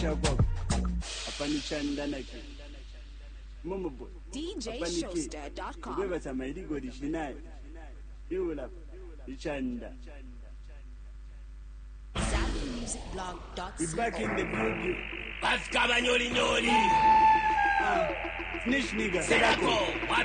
DJShowster.com. Wewe sema iligo dishinayo. Yula ichanda. ZappingMusicBlog.co. We back in the building. Pascal Nyoli. Snitch nigga. Sedako.